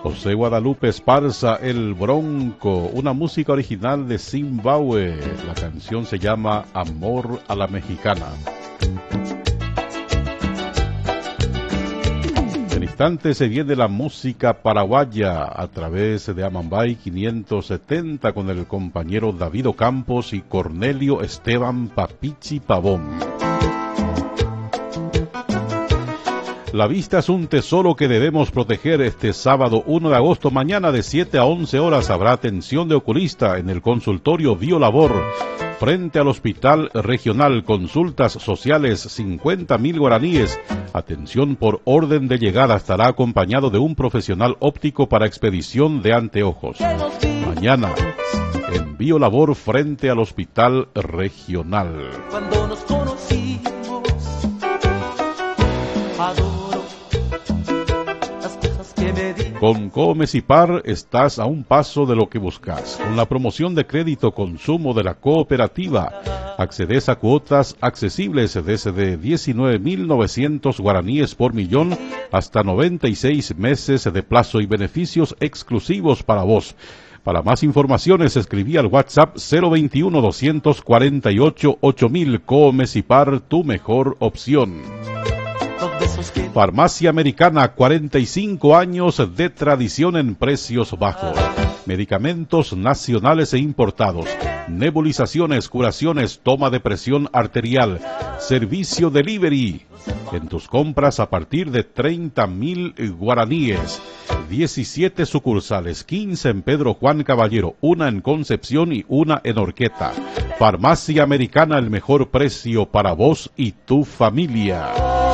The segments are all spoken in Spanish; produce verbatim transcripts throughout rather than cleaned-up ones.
José Guadalupe Esparza, El Bronco, una música original de Zimbabue. La canción se llama Amor a la Mexicana. En instantes se viene la música paraguaya a través de Amambay quinientos setenta con el compañero David Ocampos y Cornelio Esteban Papichi Pavón. La vista es un tesoro que debemos proteger. Este sábado uno de agosto, mañana de siete a once horas, habrá atención de oculista en el consultorio Biolabor, frente al Hospital Regional. Consultas sociales, cincuenta mil guaraníes. Atención por orden de llegada. Estará acompañado de un profesional óptico para expedición de anteojos. Mañana, en Biolabor, frente al Hospital Regional. Cuando nos conocimos, adoro las cosas que me di. Con Comesipar estás a un paso de lo que buscas. Con la promoción de crédito consumo de la cooperativa, accedes a cuotas accesibles desde diecinueve mil novecientos guaraníes por millón hasta noventa y seis meses de plazo y beneficios exclusivos para vos. Para más informaciones escribí al WhatsApp cero veintiuno, doscientos cuarenta y ocho, ocho mil. Comesipar, tu mejor opción. Farmacia Americana, cuarenta y cinco años de tradición en precios bajos. Medicamentos nacionales e importados, nebulizaciones, curaciones, toma de presión arterial, servicio delivery. En tus compras a partir de treinta mil guaraníes. diecisiete sucursales, quince en Pedro Juan Caballero, una en Concepción y una en Horqueta. Farmacia Americana, el mejor precio para vos y tu familia.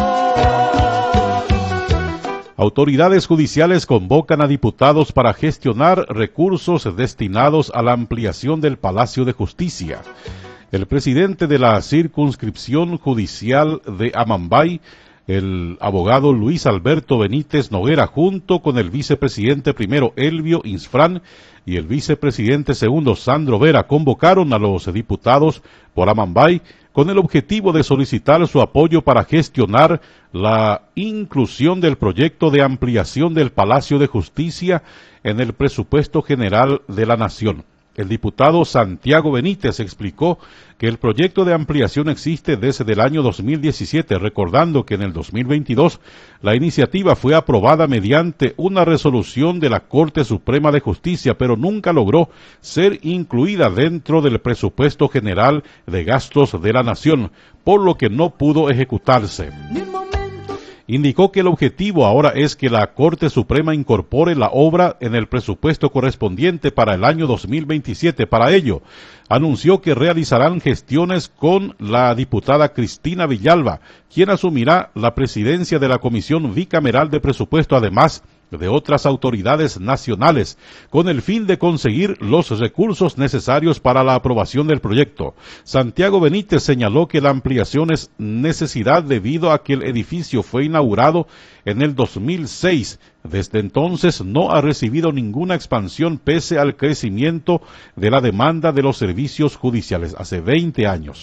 Autoridades judiciales convocan a diputados para gestionar recursos destinados a la ampliación del Palacio de Justicia. El presidente de la circunscripción judicial de Amambay, el abogado Luis Alberto Benítez Noguera, junto con el vicepresidente primero Elvio Insfrán y el vicepresidente segundo Sandro Vera, convocaron a los diputados por Amambay con el objetivo de solicitar su apoyo para gestionar la inclusión del proyecto de ampliación del Palacio de Justicia en el presupuesto general de la Nación. El diputado Santiago Benítez explicó que el proyecto de ampliación existe desde el año dos mil diecisiete, recordando que en el dos mil veintidós la iniciativa fue aprobada mediante una resolución de la Corte Suprema de Justicia, pero nunca logró ser incluida dentro del presupuesto general de gastos de la Nación, por lo que no pudo ejecutarse. Indicó que el objetivo ahora es que la Corte Suprema incorpore la obra en el presupuesto correspondiente para el año dos mil veintisiete. Para ello, anunció que realizarán gestiones con la diputada Cristina Villalba, quien asumirá la presidencia de la Comisión Bicameral de Presupuesto, además de otras autoridades nacionales, con el fin de conseguir los recursos necesarios para la aprobación del proyecto. Santiago Benítez señaló que la ampliación es necesidad debido a que el edificio fue inaugurado en el dos mil seis. Desde entonces no ha recibido ninguna expansión pese al crecimiento de la demanda de los servicios judiciales hace veinte años.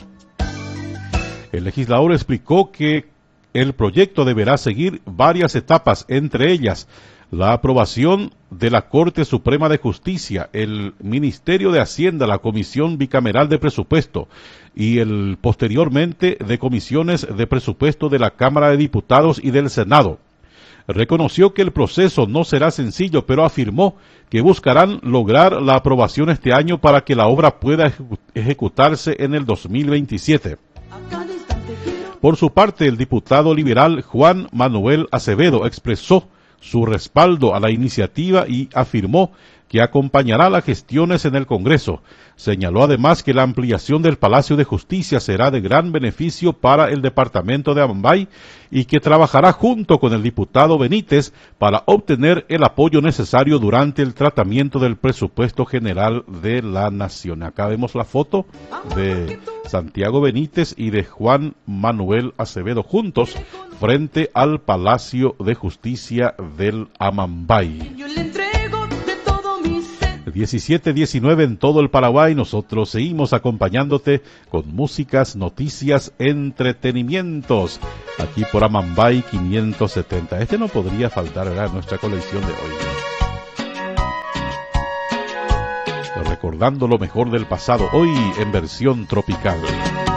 El legislador explicó que el proyecto deberá seguir varias etapas, entre ellas la aprobación de la Corte Suprema de Justicia, el Ministerio de Hacienda, la Comisión Bicameral de Presupuesto y el posteriormente de comisiones de presupuesto de la Cámara de Diputados y del Senado. Reconoció que el proceso no será sencillo, pero afirmó que buscarán lograr la aprobación este año para que la obra pueda ejecutarse en el dos mil veintisiete. Por su parte, el diputado liberal Juan Manuel Acevedo expresó su respaldo a la iniciativa y afirmó que acompañará las gestiones en el Congreso. Señaló además que la ampliación del Palacio de Justicia será de gran beneficio para el departamento de Amambay y que trabajará junto con el diputado Benítez para obtener el apoyo necesario durante el tratamiento del presupuesto general de la Nación. Acá vemos la foto de Santiago Benítez y de Juan Manuel Acevedo juntos frente al Palacio de Justicia del Amambay. diecisiete diecinueve en todo el Paraguay. Nosotros seguimos acompañándote con músicas, noticias, entretenimientos aquí por Amambay quinientos setenta. Este no podría faltar, ¿verdad?, en nuestra colección de hoy. recordando lo mejor del pasado, hoy en versión tropical.